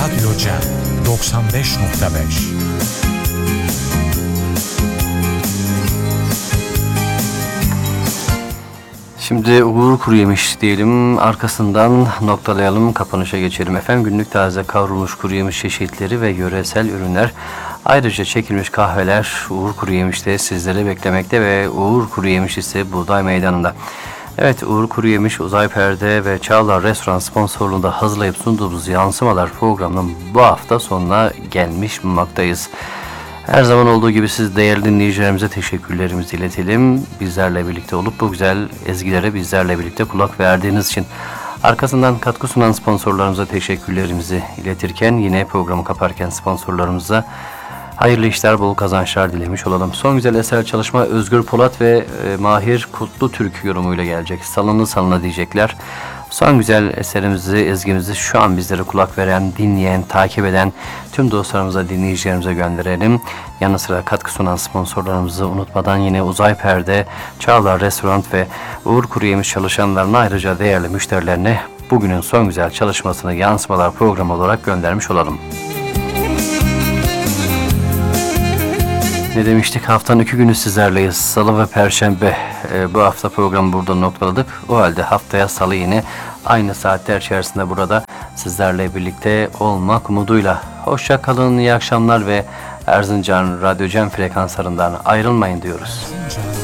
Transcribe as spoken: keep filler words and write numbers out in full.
Radyo Cem doksan beş nokta beş. Şimdi Uğur Kuruyemiş diyelim, arkasından noktalayalım, kapanışa geçelim. Efendim, günlük taze kavrulmuş kuru yemiş çeşitleri ve yöresel ürünler, ayrıca çekilmiş kahveler Uğur Kuruyemiş'te sizleri beklemekte ve Uğur Kuruyemiş ise Buğday Meydanı'nda. Evet, Uğur Kuruyemiş, Uzay Perde ve Çağlar Restoran sponsorluğunda hazırlayıp sunduğumuz Yansımalar programının bu hafta sonuna gelmiş bulunmaktayız. Her zaman olduğu gibi siz değerli dinleyicilerimize teşekkürlerimizi iletelim. Bizlerle birlikte olup bu güzel ezgilere bizlerle birlikte kulak verdiğiniz için. Arkasından katkı sunan sponsorlarımıza teşekkürlerimizi iletirken yine programı kaparken sponsorlarımıza hayırlı işler, bol kazançlar dilemiş olalım. Son güzel eser çalışma Özgür Polat ve e, Mahir Kutlu Türk yorumuyla gelecek. Salını salına diyecekler. Son güzel eserimizi, ezgimizi şu an bizlere kulak veren, dinleyen, takip eden tüm dostlarımıza, dinleyicilerimize gönderelim. Yanı sıra katkı sunan sponsorlarımızı unutmadan yine Uzay Perde, Çağlar Restoran ve Uğur Kuruyemiş çalışanlarına, ayrıca değerli müşterilerine bugünün son güzel çalışmasını Yansımalar programı olarak göndermiş olalım. Ne demiştik? Haftanın iki günü sizlerleyiz. Salı ve Perşembe. Ee, bu hafta programı burada noktaladık. O halde haftaya Salı yine aynı saatler içerisinde burada sizlerle birlikte olmak umuduyla. Hoşça kalın, iyi akşamlar ve Erzincan Radyo Cem frekanslarından ayrılmayın diyoruz.